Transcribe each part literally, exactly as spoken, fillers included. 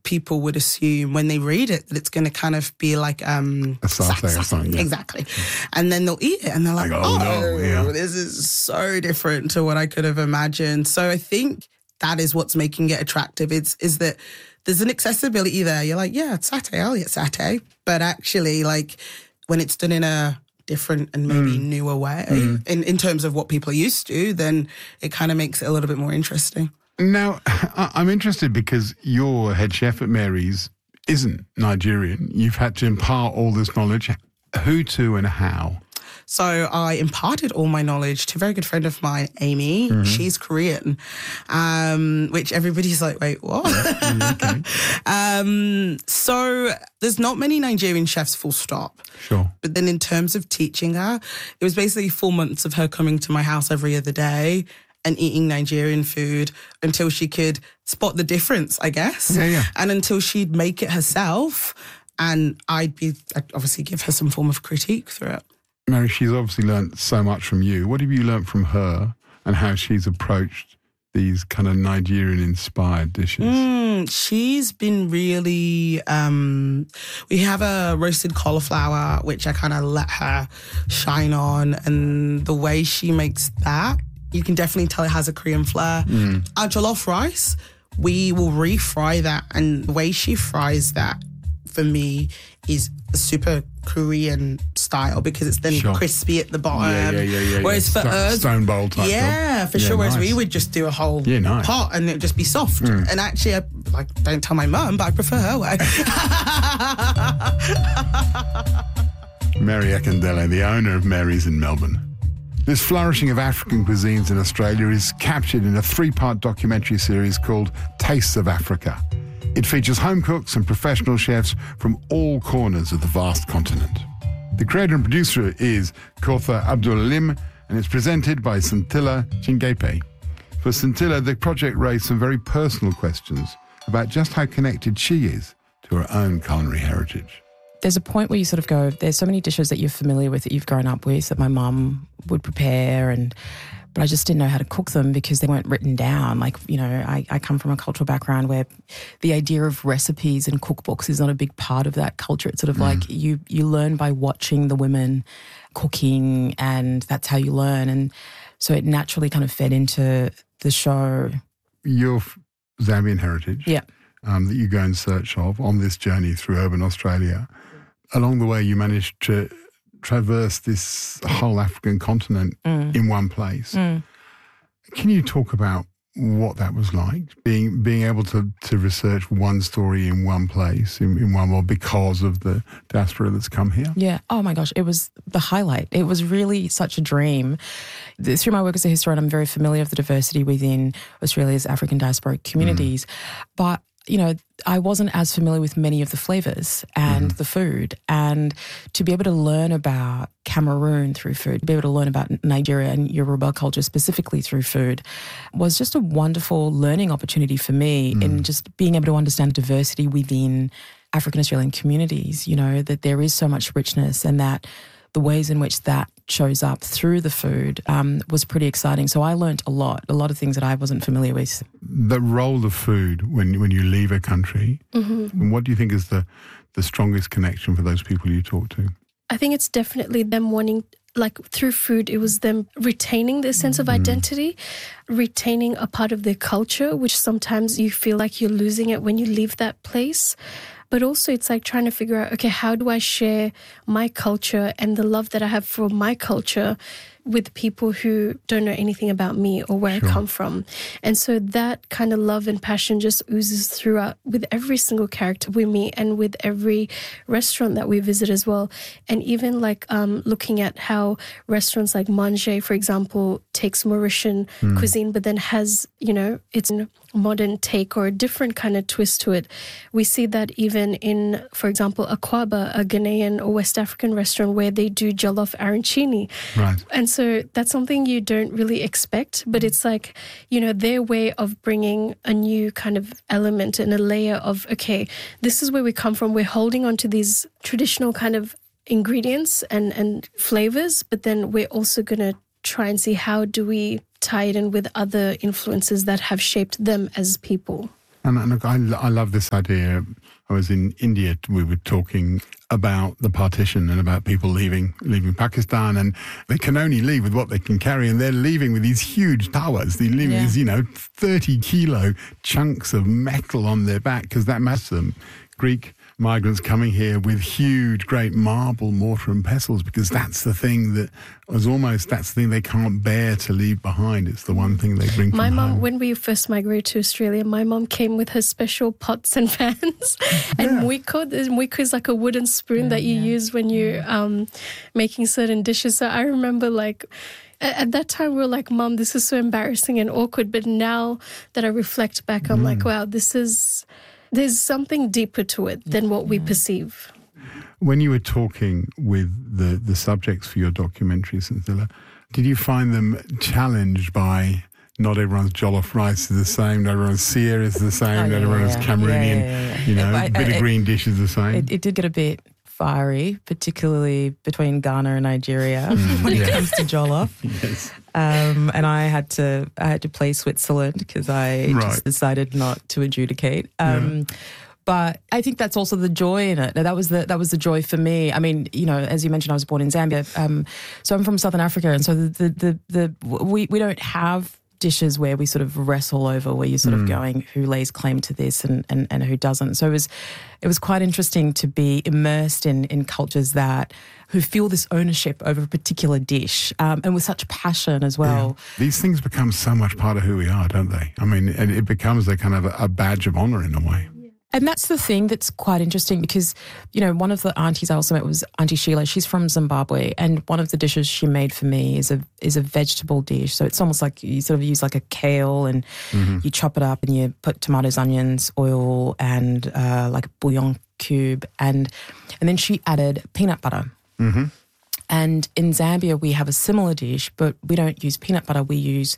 people would assume when they read it that it's going to kind of be like um, a satay or something. Yeah. Exactly. And then they'll eat it and they're like, Like, oh, oh, no, yeah. this is so different to what I could have imagined. So I think that is what's making it attractive. It's is that there's an accessibility there. You're like, yeah, it's satay, I'll eat satay. But actually, like, when it's done in a different and maybe mm. newer way mm. in, in terms of what people are used to, then it kind of makes it a little bit more interesting. Now, I'm interested because your head chef at Mary's isn't Nigerian. You've had to impart all this knowledge. Who to and how? So I imparted all my knowledge to a very good friend of mine, Amy. Mm-hmm. She's Korean, um, which everybody's like, wait, what? Yeah. Okay. um, so there's not many Nigerian chefs, full stop. Sure. But then in terms of teaching her, it was basically four months of her coming to my house every other day and eating Nigerian food until she could spot the difference, I guess. Yeah, yeah. And until she'd make it herself. And I'd be, I'd obviously give her some form of critique through it. Mary, she's obviously learnt so much from you. What have you learnt from her and how she's approached these kind of Nigerian-inspired dishes? Mm, she's been really... Um, we have a roasted cauliflower, which I kind of let her shine on. And the way she makes that, you can definitely tell it has a Korean flair. Mm. Our jollof rice, we will refry that. And the way she fries that, for me, is super Korean style because it's then sure. crispy at the bottom. Yeah, yeah, yeah. yeah whereas yeah. for Stone, us... Stone bowl type Yeah, job. for yeah, sure. Whereas nice. we would just do a whole yeah, nice. pot and it would just be soft. Mm. And actually, I like don't tell my mum, but I prefer her way. Mary Akindele, the owner of Mary's in Melbourne. This flourishing of African cuisines in Australia is captured in a three-part documentary series called Tastes of Africa. It features home cooks and professional chefs from all corners of the vast continent. The creator and producer is Kotha Abdul-Alim, and it's presented by Scintilla Chingepe. For Scintilla, the project raised some very personal questions about just how connected she is to her own culinary heritage. There's a point where you sort of go, there's so many dishes that you're familiar with that you've grown up with that my mum would prepare, and but I just didn't know how to cook them because they weren't written down. Like, you know, I, I come from a cultural background where the idea of recipes and cookbooks is not a big part of that culture. It's sort of mm. like you you learn by watching the women cooking, and that's how you learn. And so it naturally kind of fed into the show. Your Zambian heritage yeah. um, that you go in search of on this journey through urban Australia. Along the way, you managed to traverse this whole African continent mm. in one place. Mm. Can you talk about what that was like, being being able to, to research one story in one place, in, in one world, because of the diaspora that's come here? Yeah. Oh, my gosh. It was the highlight. It was really such a dream. Through my work as a historian, I'm very familiar with the diversity within Australia's African diasporic communities. Mm. But you know, I wasn't as familiar with many of the flavours and mm-hmm. the food. And to be able to learn about Cameroon through food, to be able to learn about Nigeria and Yoruba culture specifically through food was just a wonderful learning opportunity for me mm. in just being able to understand diversity within African Australian communities, you know, that there is so much richness and that the ways in which that shows up through the food um, was pretty exciting. So I learnt a lot, a lot of things that I wasn't familiar with. The role of food when when you leave a country, mm-hmm. what do you think is the, the strongest connection for those people you talk to? I think it's definitely them wanting, like through food, it was them retaining their sense of identity, mm. retaining a part of their culture, which sometimes you feel like you're losing it when you leave that place. But also it's like trying to figure out, okay, how do I share my culture and the love that I have for my culture with people who don't know anything about me or where sure. I come from. And so that kind of love and passion just oozes throughout with every single character we meet and with every restaurant that we visit as well. And even like um, looking at how restaurants like Manger, for example, takes Mauritian mm. cuisine, but then has, you know, its modern take or a different kind of twist to it. We see that even in, for example, Akwaba, a Ghanaian or West African restaurant where they do jollof arancini. Right. And so that's something you don't really expect, but it's like, you know, their way of bringing a new kind of element and a layer of, okay, this is where we come from. We're holding on to these traditional kind of ingredients and, and flavors, but then we're also going to try and see how do we tie it in with other influences that have shaped them as people. And, and look, I, I love this idea. I was in India, we were talking about the partition and about people leaving leaving Pakistan, and they can only leave with what they can carry, and they're leaving with these huge tawas. They're leaving Yeah. these, you know, thirty kilo chunks of metal on their back because that matters to them. Greek migrants coming here with huge, great marble mortar and pestles because that's the thing that was almost, that's the thing they can't bear to leave behind. It's the one thing they bring My from mom, home. when we first migrated to Australia, my mom came with her special pots and pans. And Yeah. mwiko, mwiko is like a wooden spoon that you use when you're um, making certain dishes. So I remember like, a- at that time we were like, Mom, this is so embarrassing and awkward. But now that I reflect back, I'm like, wow, this is, there's something deeper to it than what we perceive. When you were talking with the, the subjects for your documentary, Cynthia, did you find them challenged by not everyone's jollof rice is the same, not everyone's sear is the same, Oh, not yeah, everyone's yeah. Cameroonian, Yeah, yeah, yeah. you know, I- a bit I- of green dish is the same. It, it did get a bit fiery, particularly between Ghana and Nigeria when yeah. it comes to jollof. Yes. Um, and I had to I had to play Switzerland because I Right. just decided not to adjudicate. Um, But I think that's also the joy in it. That was the that was the joy for me. I mean, you know, as you mentioned, I was born in Zambia, um, so I'm from Southern Africa, and so the the the, the we we don't have dishes where we sort of wrestle over where you're sort of going who lays claim to this and, and, and who doesn't. So it was it was quite interesting to be immersed in in cultures that who feel this ownership over a particular dish um, and with such passion as well. Yeah. These things become so much part of who we are, don't they? I mean, and it becomes a kind of a, a badge of honour in a way. And that's the thing that's quite interesting because, you know, one of the aunties I also met was Auntie Sheila. She's from Zimbabwe, and one of the dishes she made for me is a is a vegetable dish. So it's almost like you sort of use like a kale and you chop it up and you put tomatoes, onions, oil, and uh, like a bouillon cube, and and then she added peanut butter. Mm-hmm. And in Zambia we have a similar dish, but we don't use peanut butter. We use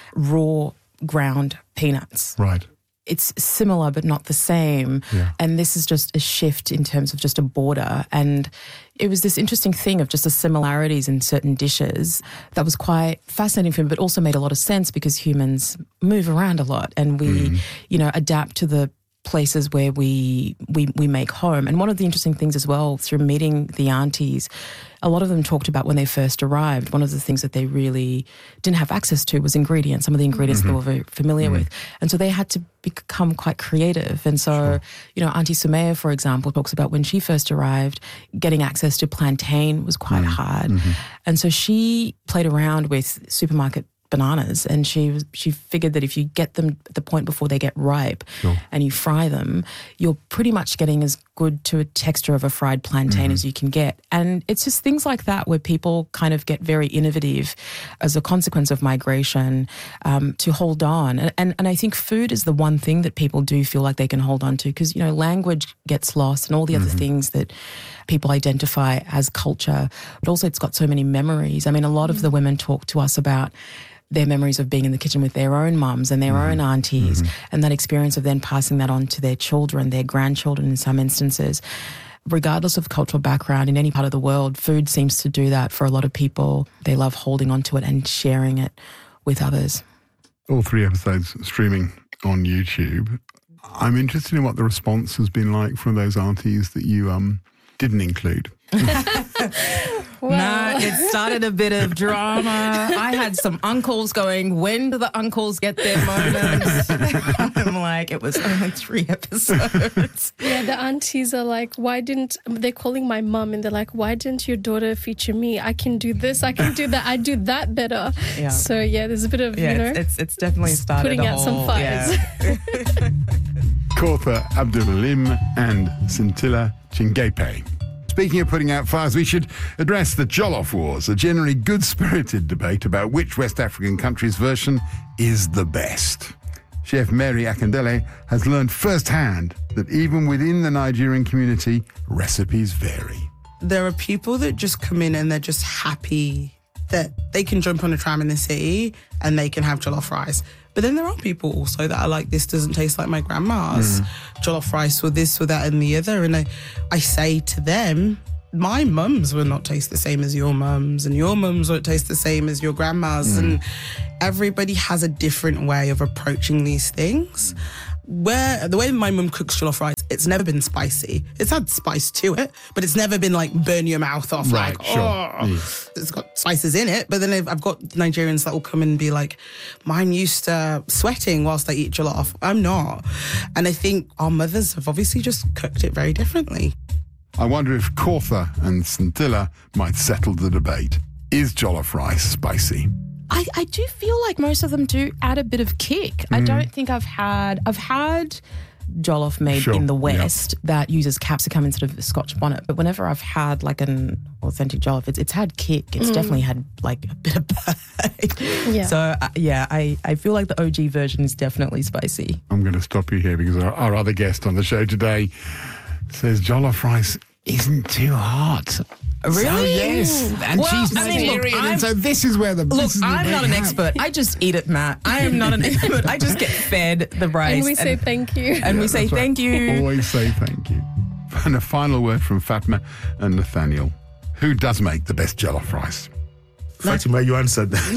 raw ground peanuts. Right. It's similar but not the same. Yeah. And this is just a shift in terms of just a border. And it was this interesting thing of just the similarities in certain dishes that was quite fascinating for me, but also made a lot of sense because humans move around a lot and we, Mm. you know, adapt to the places where we, we we make home. And one of the interesting things as well through meeting the aunties, a lot of them talked about when they first arrived, one of the things that they really didn't have access to was ingredients, some of the ingredients Mm-hmm. they were very familiar with. And so they had to become quite creative. And so, Sure. you know, Auntie Sumaya, for example, talks about when she first arrived, getting access to plantain was quite hard. Mm-hmm. And so she played around with supermarket bananas, and she was, she figured that if you get them at the point before they get ripe Sure. and you fry them, you're pretty much getting as good to a texture of a fried plantain as you can get. And it's just things like that where people kind of get very innovative as a consequence of migration um, to hold on. And, and and I think food is the one thing that people do feel like they can hold on to because, you know, language gets lost and all the other things that people identify as culture, but also it's got so many memories. I mean, a lot of the women talk to us about their memories of being in the kitchen with their own mums and their own aunties and that experience of then passing that on to their children, their grandchildren in some instances. Regardless of cultural background in any part of the world, food seems to do that for a lot of people. They love holding on to it and sharing it with others. All three episodes streaming on YouTube. I'm interested in what the response has been like from those aunties that you um didn't include. Nah, it started a bit of drama. I had some uncles going, when do the uncles get their moments? I'm like, it was only three episodes. Yeah, the aunties are like, why didn't, they're calling my mum and they're like, why didn't your daughter feature me? I can do this, I can do that, I do that better. Yeah. So yeah, there's a bit of, Yeah, you know, it's, it's it's definitely started putting a out some whole- fires. yeah. Kautha Abdul-Halim and Scintilla Chingepe. Speaking of putting out fires, we should address the Jollof Wars, a generally good-spirited debate about which West African country's version is the best. Chef Mary Akindele has learned firsthand that even within the Nigerian community, recipes vary. There are people that just come in and they're just happy that they can jump on a tram in the city and they can have jollof rice. But then there are people also that are like, this doesn't taste like my grandma's jollof rice or this or that and the other. And I, I say to them, my mums will not taste the same as your mums and your mums won't taste the same as your grandma's. And everybody has a different way of approaching these things. where the way my mum cooks jollof rice, it's never been spicy. It's had spice to it, but it's never been like burn your mouth off. Right, like, sure. Oh, Yeah. it's got spices in it. But then I've, I've got Nigerians that will come and be like, I'm used to sweating whilst I eat jollof. I'm not. And I think our mothers have obviously just cooked it very differently. I wonder if Kautha and Scintilla might settle the debate. Is jollof rice spicy? I, I do feel like most of them do add a bit of kick. Mm. I don't think I've had... I've had jollof made sure, in the West yeah. that uses capsicum instead of Scotch bonnet. But whenever I've had like an authentic jollof, it's, it's had kick. It's mm. definitely had like a bit of bite. Yeah. So, uh, yeah, I, I feel like the O G version is definitely spicy. I'm going to stop you here because our, our other guest on the show today says jollof rice isn't too hot. Really? So, yes. And well, she's I mean, Nigerian, look, and so this is where the... Look, is the I'm not an hat. expert. I just eat it, Matt. I am not an expert. I just get fed the rice. And we say and, thank you. And Yeah, we say right. thank you. Always say thank you. And a final word from Fatma and Nathaniel. Who does make the best jollof rice? Fatima, you answered that.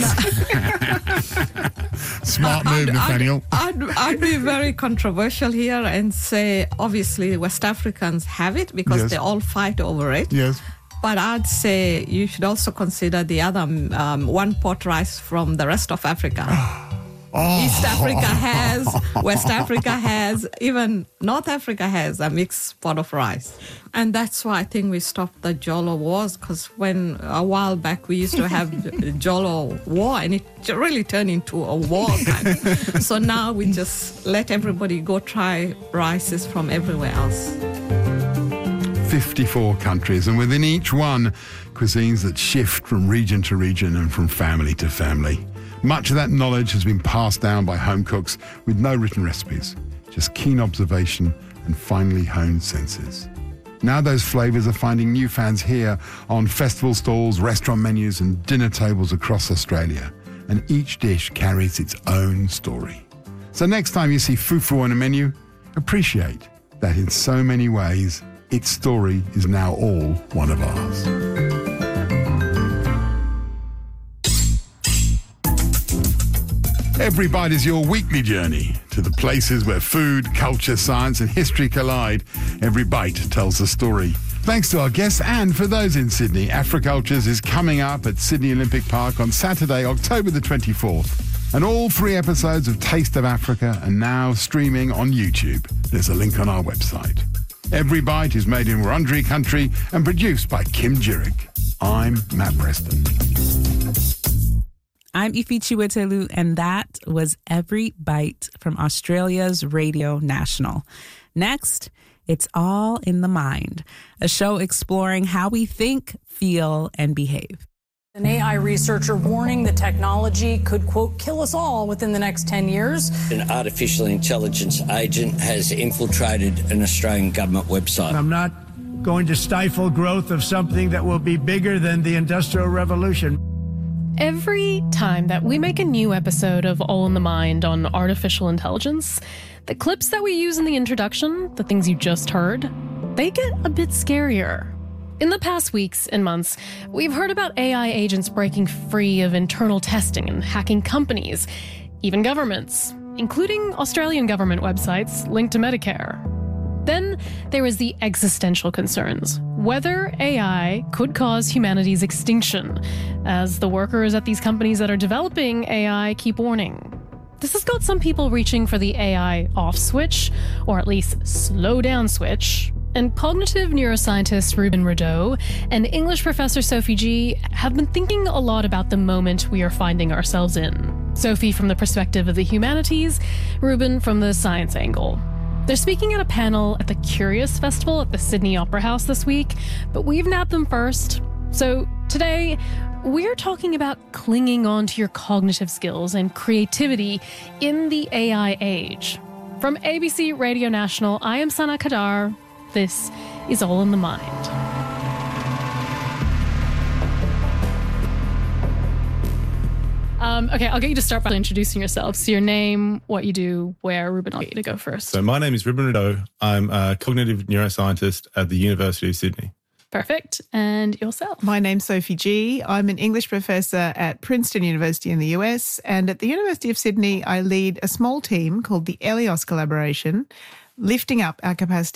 Smart move, I'd, Nathaniel. I'd, I'd, I'd be very controversial here and say, obviously, West Africans have it because Yes. they all fight over it. Yes. But I'd say you should also consider the other um, one pot rice from the rest of Africa. Oh. East Africa has, West Africa has, even North Africa has a mixed pot of rice. And that's why I think we stopped the Jollo wars, because when a while back we used to have Jollo war and it really turned into a war kind. So now we just let everybody go try rices from everywhere else. fifty-four countries, and within each one, cuisines that shift from region to region and from family to family. Much of that knowledge has been passed down by home cooks with no written recipes, just keen observation and finely honed senses. Now those flavours are finding new fans here on festival stalls, restaurant menus and dinner tables across Australia, and each dish carries its own story. So next time you see fufu on a menu, appreciate that in so many ways, its story is now all one of ours. Every Bite is your weekly journey to the places where food, culture, science and history collide. Every Bite tells a story. Thanks to our guests, and for those in Sydney, Africultures is coming up at Sydney Olympic Park on Saturday, October the twenty-fourth. And all three episodes of Taste of Africa are now streaming on YouTube. There's a link on our website. Every Bite is made in Wurundjeri country and produced by Kim Jurek. I'm Matt Preston. I'm Ife Chiwetelu, and that was Every Bite from Australia's Radio National. Next, it's All in the Mind, a show exploring how we think, feel, and behave. An A I researcher warning the technology could, quote, kill us all within the next ten years. An artificial intelligence agent has infiltrated an Australian government website. I'm not going to stifle growth of something that will be bigger than the Industrial Revolution. Every time that we make a new episode of All in the Mind on artificial intelligence, the clips that we use in the introduction, the things you just heard, they get a bit scarier. In the past weeks and months, we've heard about A I agents breaking free of internal testing and hacking companies, even governments, including Australian government websites linked to Medicare. Then there was the existential concerns, whether A I could cause humanity's extinction, as the workers at these companies that are developing A I keep warning. This has got some people reaching for the A I off switch, or at least slow down switch, and cognitive neuroscientist Ruben Rideau and English professor Sophie G have been thinking a lot about the moment we are finding ourselves in. Sophie from the perspective of the humanities, Ruben from the science angle. They're speaking at a panel at the Curious Festival at the Sydney Opera House this week, but we've nabbed them first. So today, we're talking about clinging on to your cognitive skills and creativity in the A I age. From A B C Radio National, I am Sana Kadar. This is All in the Mind. Um, okay, I'll get you to start by introducing yourself. So your name, what you do, where. Ruben, I'll get you to go first. So my name is Ruben Rideau. I'm a cognitive neuroscientist at the University of Sydney. Perfect. And yourself? My name's Sophie G. I'm an English professor at Princeton University in the U S, and at the University of Sydney, I lead a small team called the ELIOS Collaboration, lifting up our capacity